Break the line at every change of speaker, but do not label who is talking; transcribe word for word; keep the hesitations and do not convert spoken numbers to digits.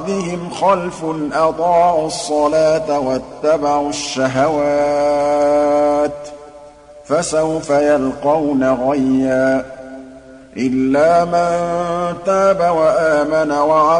بِهِمْ خَلْفٌ أَضَاعُوا الصَّلَاةَ وَاتَّبَعُوا الشَّهَوَاتِ فَسَوْفَ يَلْقَوْنَ غَيًّا إِلَّا مَن تَابَ وَآمَنَ وَعَمِلَ